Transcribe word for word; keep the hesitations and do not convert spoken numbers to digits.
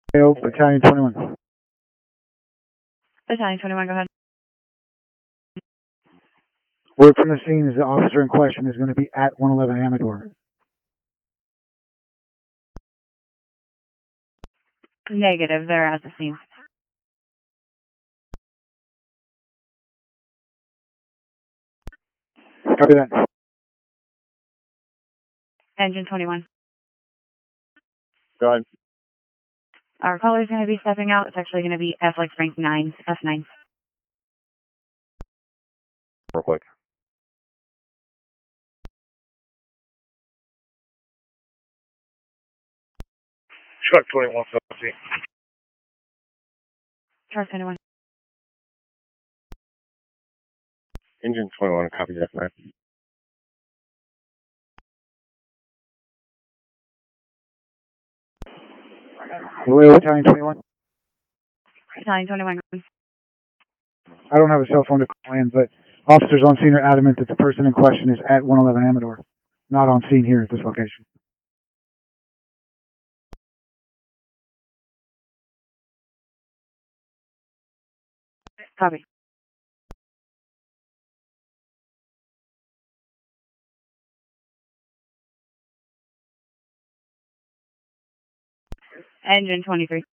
Oh, Battalion twenty-one. Battalion twenty-one, go ahead. Word from the scene is the officer in question is going to be at one eleven Amador. Negative, they're at the scene. Copy that. Engine twenty-one. Go ahead. Our caller is going to be stepping out. It's actually going to be F like Frank nine, F nine. Real quick. Truck twenty-one fifty. Truck twenty-one. Engine twenty-one, copy F nine. Royal Battalion twenty-one. Battalion twenty-one. I don't have a cell phone to call in, but officers on scene are adamant that the person in question is at one eleven Amador, not on scene here at this location. Copy. Engine twenty-three.